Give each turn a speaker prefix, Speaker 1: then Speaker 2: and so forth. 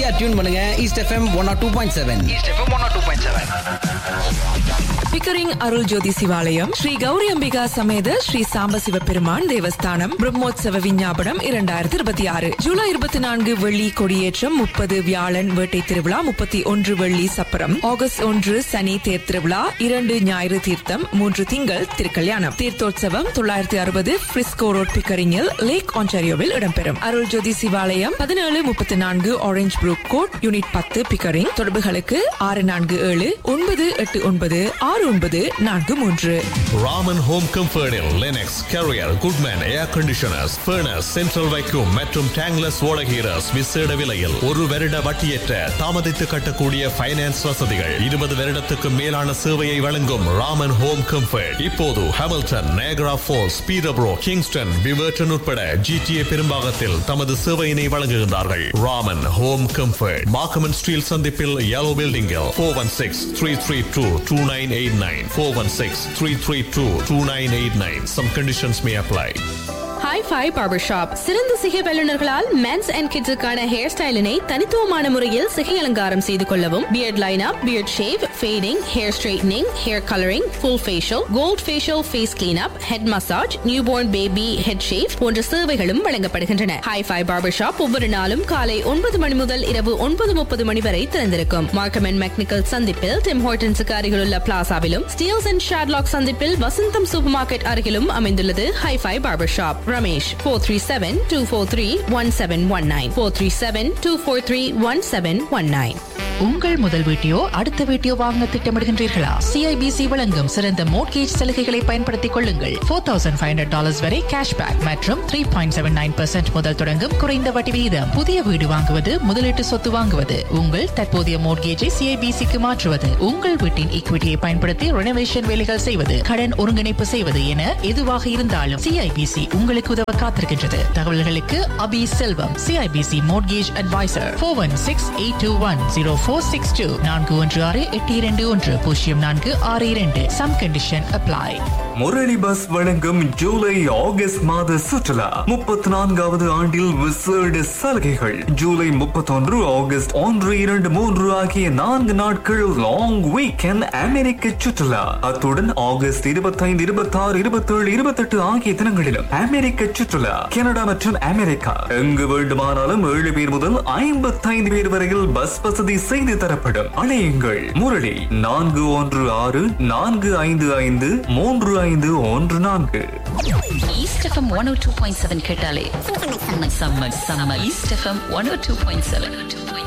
Speaker 1: ஈஸியா டியூன் பண்ணுங்க east FM 102.7. East FM 102.7.
Speaker 2: Pickering அருள் ஜோதி சிவாலயம் ஸ்ரீ கௌரி அம்பிகா சமேத ஸ்ரீ சாம்பசிவ பெருமான் தேவஸ்தானம் பிரம்மோற்சவ விஞ்ஞாபனம் 2026 ஜூலை 24 வெள்ளி கொடியேற்றம், 30 வியாழன் வேட்டை திருவிழா, 31 வெள்ளி சப்பரம், ஆகஸ்ட் 1 சனி தேர் திருவிழா, 2 ஞாயிறு தீர்த்தம், 3 திங்கள் திருக்கல்யாணம். தீர்த்தோற்சவம் 960 பிரிஸ்கோ ரோட் பிக்கரிங்கில் லேக் ஆன்டாரியோவில் இடம்பெறும். அருள் ஜோதி சிவாலயம் 1734 orange Brook code, unit 10 Pickering. தொடர்புகளுக்கு 647-989-6943.
Speaker 3: Raman home கம்ஃபர்டில் Linux, carrier, Goodman ஏர் கண்டிஷனர்ஸ், ஃபர்னஸ், சென்ட்ரல் வைக்யூம் மற்றும் டேங்லஸ் ஓடகீரஸ் விசேட விலையில் 1 வருட வட்டியற்ற தாமதித்து கட்டக்கூடிய ஃபைனான்ஸ் வசதிகள், 20 வருடத்துக்கு மேலான சேவையை வழங்கும் ராமன் ஹோம் கம்ஃபர்ட் இப்போது ஹாமில்டன், நயகரா ஃபால்ஸ், பீரப்ரோ, கிங்ஸ்டன், விவர்டன் உட்பட GTA பெரும்பாகத்தில் தமது சேவையினை வழங்குகின்றார்கள். ராமன் ஹோம் கம்ஃபர்ட் மார்க்கமன் ஸ்டீல் சந்திப்பில் yellow building 416-332-2989 416-332-2989. Some conditions may apply.
Speaker 4: Hi-Fi Barbershop. சிறந்த சிகை வல்லுநர்களால் மென்ஸ் அண்ட் கிட்ஸுக்கான ஹேர் ஸ்டைலினை தனித்துவமான முறையில் சிகை அலங்காரம் செய்து கொள்ளவும், beard lineup, beard shave, fading, hair straightening, hair colouring, full facial, gold facial, face cleanup, head massage, newborn baby head shave போன்ற சேவைகளும் வழங்கப்படுகின்றன. Hi-Fi Barbershop ஒவ்வொரு நாளும் காலை 9 மணி முதல் இரவு 9:30 மணி வரை திறந்திருக்கும். மார்க்கம் அண்ட் மெக்னிக்கல் சந்திப்பில் டிம் ஹார்டன்ஸுக்கு அருகிலுள்ள பிளாசாவிலும், ஸ்டீல்ஸ் அண்ட் ஷாட்லாக் சந்திப்பில் வசந்தம் சூப்பர் மார்க்கெட் அருகிலும் அமைந்துள்ளது Hi-Fi Barbershop. Ramesh 437-243-1719 437-243-1719.
Speaker 5: உங்கள் முதல் வீட்டையோ அடுத்த வீட்டையோ வாங்க திட்டமிடுகின்றீர்களா? CIBC வழங்கும் சிறந்த மோட்கேஜ் சலுகைகளை பயன்படுத்திக் கொள்ளுங்கள். $4,500 வரை கேஷ்பேக் மற்றும் 3.79% முதல் தொடங்கும் குறைந்த வட்டி விகிதம். புதிய வீடு வாங்குவது, முதலீட்டு சொத்து வாங்குவது, உங்கள் தற்போதைய மோட்கேஜை CIBCக்கு மாற்றுவது, உங்கள் வீட்டின் ஈக்விட்டியை பயன்படுத்தி ரெனோவேஷன் வேலைகள் செய்வது, கடன் ஒருங்கிணைப்பு செய்வது என எதுவாக இருந்தாலும் CIBC உங்களுக்கு உதவ காத்திருக்கின்றது. தகவல்களுக்கு அபி செல்வம், CIBC mortgage advisor 416-821-0462 416-821-0462. Some condition apply.
Speaker 6: Murali bus வழங்கும் ஜூலை ஆகஸ்ட் மாத சுற்றுலா 34வது ஆண்டில் விசேட சலுகைகள். ஜூலை 31 ஆகஸ்ட் 1, 2, 3 ஆகிய 4 நாட்கள் லாங் வீக்கெண்ட் அமெரிக்க சுற்றுலா. அத்துடன் ஆகஸ்ட் 25, 26, 27, 28 ஆகிய தினங்களிலும் அமெரிக்க சுற்றுலா. கனடா மற்றும் அமெரிக்கா எங்கு வேண்டுமானாலும் 7 பேர் முதல் 55 பேர் வரையில் பஸ் வசதி செய்து தரப்படும். அழையுங்கள் முரளி 416-455-3514.
Speaker 7: East FM 102.7 கேட்டாலே சம்மர் East FM 102.7.